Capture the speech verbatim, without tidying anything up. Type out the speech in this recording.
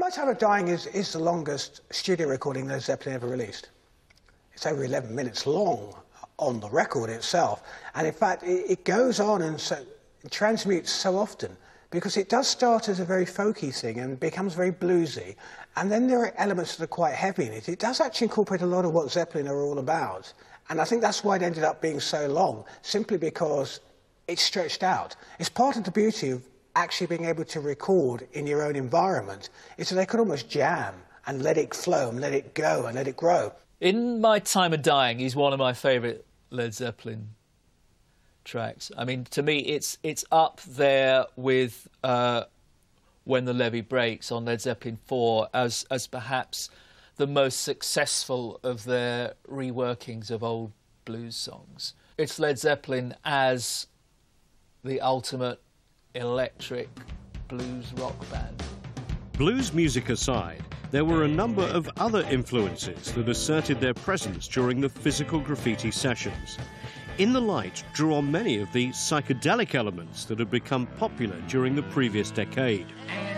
My Time of Dying is, is the longest studio recording Led Zeppelin ever released. It's over eleven minutes long on the record itself. And in fact, it, it goes on and so, it transmutes so often because it does start as a very folky thing and becomes very bluesy. And then there are elements that are quite heavy in it. It does actually incorporate a lot of what Zeppelin are all about. And I think that's why it ended up being so long, simply because it's stretched out. It's part of the beauty of actually being able to record in your own environment, is that they could almost jam and let it flow and let it go and let it grow. In My Time of Dying, he's one of my favourite Led Zeppelin tracks. I mean, to me, it's it's up there with uh, When the Levee Breaks on Led Zeppelin four as, as perhaps the most successful of their reworkings of old blues songs. It's Led Zeppelin as the ultimate electric blues rock band. Blues music aside, there were a number of other influences that asserted their presence during the Physical Graffiti sessions. In the Light drew on many of the psychedelic elements that had become popular during the previous decade.